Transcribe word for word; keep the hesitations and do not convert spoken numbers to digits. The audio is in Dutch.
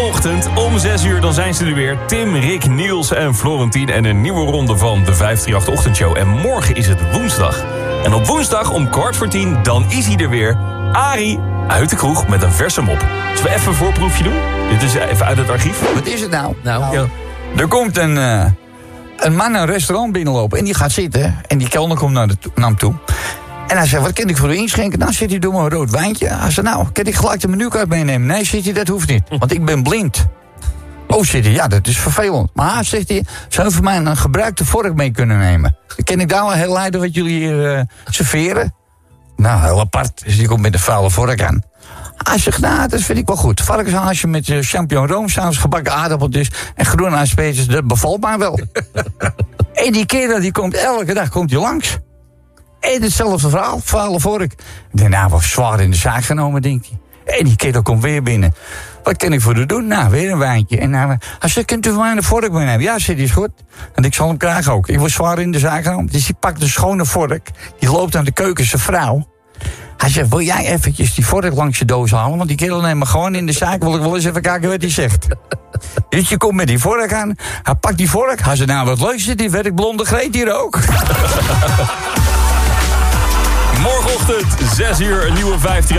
morgenochtend om zes uur, dan zijn ze er weer. Tim, Rick, Niels en Florentien. En een nieuwe ronde van de vijf drie acht Ochtendshow. En morgen is het woensdag. En op woensdag om kwart voor tien, dan is hij er weer. Arie uit de kroeg met een verse mop. Zullen we even een voorproefje doen? Dit is even uit het archief. Wat is het nou? Nou, ja. Er komt een, uh, een man een restaurant binnenlopen en die gaat zitten. En die kelner komt naar, de to- naar hem toe. En hij zegt, wat kan ik voor u inschenken? Nou, zit hij door een rood wijntje. Hij zegt, nou, kan ik gelijk de menukaart meenemen? Nee, zit hij, dat hoeft niet, want ik ben blind. Oh, zit hij, ja, dat is vervelend. Maar zegt hij, zou u voor mij een gebruikte vork mee kunnen nemen? Dan kan ik daar wel heel leiden wat jullie hier uh, serveren? Nou, heel apart. Dus die komt met een vuile vork aan. Hij zegt, nou, dat vind ik wel goed. Varkenshaasje met uh, champignon roomsaus, gebakken aardappeltjes en groene asperges, dat bevalt mij wel. En die kerel die komt elke dag komt hij langs. En hetzelfde verhaal, vuile vork. Daarna was zwaar in de zaak genomen, denkt hij. En die kerel komt weer binnen. Wat kan ik voor u doen? Nou, weer een wijntje. En hij, hij zegt, kunt u voor mij een vork meenemen? Ja, zegt hij, is goed. En ik zal hem krijgen ook. Ik word zwaar in de zaak genomen. Dus die pakt een schone vork. Die loopt aan de keuken, zijn vrouw. Hij zegt, wil jij eventjes die vork langs je doos halen? Want die kerel neemt me gewoon in de zaak. Wil ik wel eens even kijken wat hij zegt. Dus je komt met die vork aan. Hij pakt die vork. Hij zegt, nou wat leuk zit die werkblonde Greet hier ook. Morgenochtend, zes uur, een nieuwe vijf drie acht